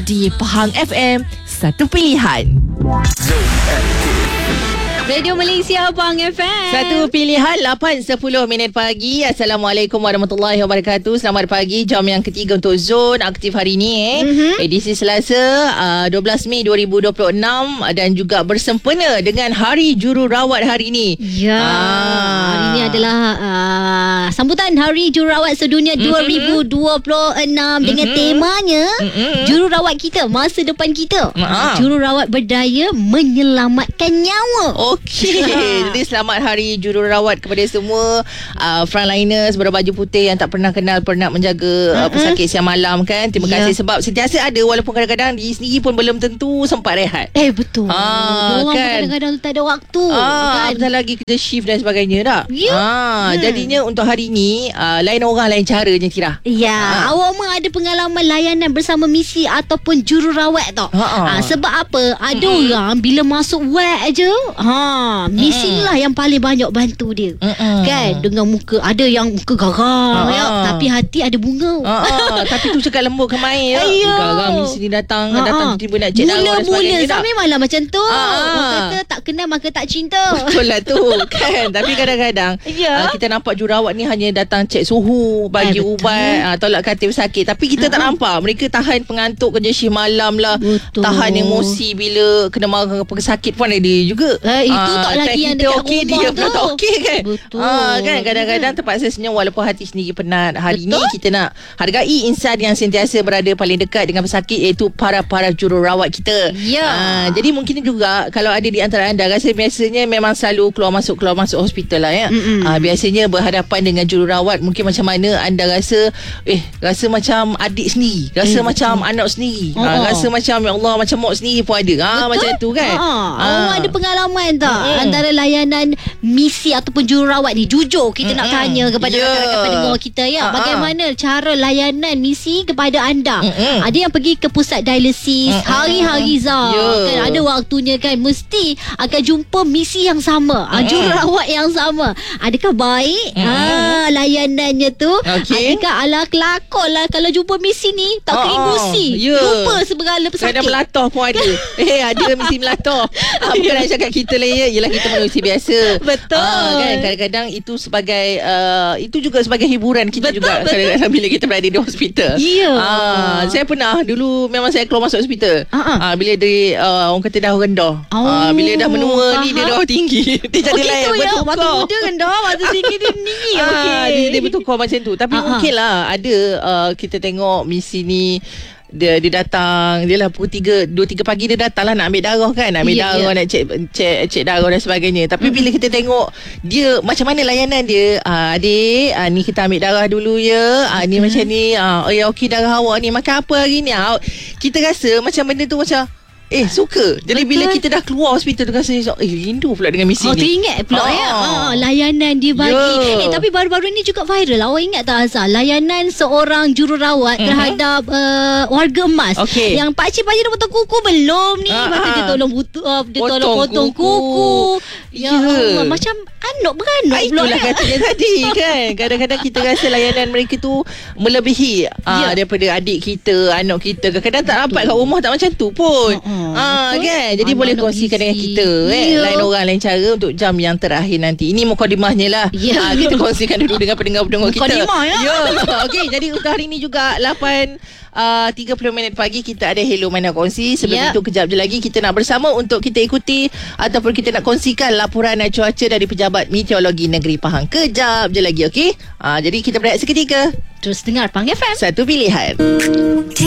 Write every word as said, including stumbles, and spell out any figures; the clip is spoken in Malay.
di Pahang F M, satu pilihan. Radio Malaysia Pahang F M. Satu pilihan lapan sepuluh minit pagi. Assalamualaikum warahmatullahi wabarakatuh. Selamat pagi. Jam yang ketiga untuk Zon aktif hari ini eh. Mm-hmm. Edisi Selasa uh, dua belas Mei dua ribu dua puluh enam dan juga bersempena dengan Hari Jururawat hari ini. Ya. Ah. Hari ini adalah uh, sambutan Hari Jururawat Sedunia mm-hmm. dua ribu dua puluh enam mm-hmm. dengan temanya mm-hmm. Jururawat kita, masa depan kita. Uh-huh. Jururawat berdaya menyelamatkan nyawa. Okey. Jadi selamat Hari Jururawat kepada semua uh, frontliners berbaju putih yang tak pernah kenal pernah menjaga uh, pesakit siang malam kan. Terima yeah. kasih sebab sentiasa ada, walaupun kadang-kadang diri sendiri pun belum tentu sempat rehat. Eh betul. Ah, Diorang kan? kadang-kadang tak ada waktu ah, kan. Bentar lagi kerja shift dan sebagainya tak? Ya. Ah, hmm. Jadinya untuk hari ni uh, lain orang lain cara je Tira. Ya. Ah. Awak mah ada pengalaman layanan bersama misi ataupun jururawat tau. Ah, sebab apa? Ada mm-hmm. orang bila masuk ward aja, ha Ha, misi mm-mm. lah yang paling banyak bantu dia. Mm-mm. Kan, dengan muka ada yang muka garang ya, tapi hati ada bunga. Ha, tapi tu cakap lembut kemain ya. Garang misi ni datang, Ha-ha. datang tiba-tiba nak cek darah dan sebagainya. Mula-mula sampai malah macam tu. Orang kata tak kenal maka tak cinta. Betul lah tu kan. Tapi kadang-kadang yeah. uh, kita nampak jururawat ni hanya datang cek suhu, bagi eh, ubat, uh, tolak katil sakit. Tapi kita uh-huh. tak nampak mereka tahan pengantuk kerja shift malam lah. Betul. Tahan emosi bila kena marah pesakit pun ada juga. Eh, itu tak lagi yang dekat okay, rumah dia tu. Tak okey kan. Betul. Ha, kan kadang-kadang terpaksa senyum walaupun hati sendiri penat. Hari Betul? ni kita nak hargai insan yang sentiasa berada paling dekat dengan pesakit, iaitu para-para jururawat kita. Ya. Ha, jadi mungkin juga kalau ada di antara anda rasa biasanya memang selalu keluar masuk keluar masuk hospital lah ya. Ha, biasanya berhadapan dengan jururawat, mungkin macam mana anda rasa eh rasa macam adik sendiri, rasa mm, macam betul. anak sendiri. Oh, ha, rasa macam ya Allah macam mak sendiri pun ada. Ha, macam tu kan. Ha, ha. Awak ada pengalaman tak? Mm-hmm. Antara layanan misi ataupun jururawat ni, jujur kita mm-hmm. nak tanya kepada yeah. rakan-rakan pendengar kita ya, uh-huh. bagaimana cara layanan misi kepada anda? Mm-hmm. Ada yang pergi ke pusat dialisis mm-hmm. hari-hari Zah yeah. kan, ada waktunya kan, mesti akan jumpa misi yang sama, mm-hmm. jururawat yang sama. Adakah baik mm-hmm. ha, layanannya tu? Okay. Adakah ala kelakon lah kalau jumpa misi ni tak keringusi, yeah. lupa segala pesakit. Kadang melatah pun ada. Eh ada misi melatah. Ha, bukan nak cakap kita lah ya, ialah kita manusia biasa. Betul. Uh, kan kadang-kadang itu sebagai uh, itu juga sebagai hiburan kita betul, juga betul. Kadang-kadang bila kita berada di hospital. Ya. Yeah. Uh, saya pernah dulu memang saya keluar masuk hospital. Uh-huh. Uh, bila dia uh, orang kata dah rendah. Oh, uh, bila dah menua faham. Ni dia dah tinggi. Dia jadi okay, lain ya. Waktu muda rendah, waktu tinggi dia tinggi. Okey. Uh, dia, dia bertukar macam tu. Tapi uh-huh. mungkinlah ada uh, kita tengok misi ni dia dia datang, dia lah pukul tiga, dua tiga pagi dia datang lah nak ambil darah kan, nak ambil yeah, darah, yeah. nak cek cek cek darah dan sebagainya. Tapi mm-hmm. bila kita tengok dia macam mana layanan dia, ah, adik, ah, ni kita ambil darah dulu ya, ah, ni mm-hmm. macam ni, ah, oh ya okey darah awak ni, makan apa hari ni? Ah, kita rasa macam benda tu macam Eh suka. Jadi betul. Bila kita dah keluar hospital tu rasa eh rindu pula dengan misi oh, ni. Oh teringat pula oh. ya oh, layanan dia bagi yeah. Eh tapi baru-baru ni juga viral. Awak ingat tak Azhar, layanan seorang jururawat uh-huh. terhadap uh, warga emas okay. yang pakcik-pakcik dah potong kuku belum ni, uh-huh. lepas tu dia tolong butuh, uh, dia potong tolong potong kuku, kuku. Ya yeah. Allah, macam anak beranak pula. Itulah katanya tadi kan. Kadang-kadang kita rasa layanan mereka tu melebihi yeah. uh, daripada adik kita, anak kita. Kadang-kadang tak dapat kat rumah tak macam tu pun. Uh-huh. Ah, kan? Jadi anak boleh kongsikan dengan kita eh? yeah. Lain orang, lain cara untuk jam yang terakhir nanti. Ini mukadimahnya lah yeah. ah, kita kongsikan dulu dengan pendengar-pendengar kita. Mukadimah ya, yeah. Okey, jadi untuk hari ni juga lapan tiga puluh minit pagi kita ada Hello Mana Kongsi. Sebelum yeah. itu kejap je lagi kita nak bersama untuk kita ikuti ataupun kita nak kongsikan laporan cuaca dari Pejabat Meteorologi Negeri Pahang. Kejap je lagi, okey? Ah, jadi kita berehat seketika. Terus dengar Pahang F M, satu pilihan.